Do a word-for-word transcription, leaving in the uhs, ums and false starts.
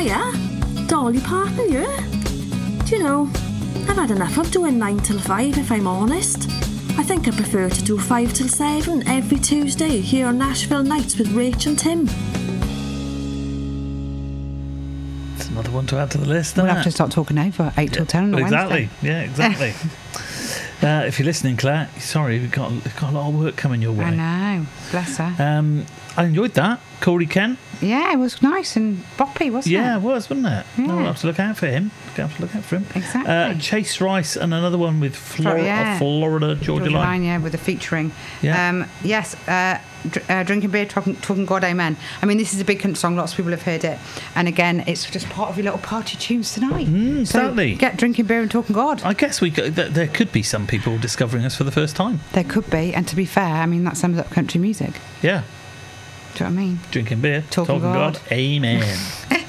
Hiya, Dolly Parton here. Do you know, I've had enough of doing nine till five, if I'm honest. I think I prefer to do five till seven every Tuesday here on Nashville Nights with Rach and Tim. It's another one to add to the list, We'll isn't have it? to start talking over eight till ten on a Exactly. Wednesday. Yeah, exactly. uh, if you're listening, Claire, sorry, we've got, we've got a lot of work coming your way. I know. Bless her. Um, I enjoyed that. Corey Kent. Yeah, it was nice and boppy, wasn't Yeah, it? it was, wasn't it? Yeah. No, we'll have to look out for him. We'll have to look out for him. Exactly. Uh, Chase Rice and another one with Flor- yeah. Florida Georgia, Georgia Line. Line, yeah, with the featuring. Yeah. Um, yes, uh, dr- uh, Drinking Beer, talking, talking God, Amen. I mean, this is a big country song. Lots of people have heard it. And again, it's just part of your little party tunes tonight. Mm, so certainly. Get Drinking Beer and Talking God. I guess we could, th- there could be some people discovering us for the first time. There could be. And to be fair, I mean, that sums up country music. Yeah. Do you know what I mean? Drinking beer, Talking talking, God. God. Amen.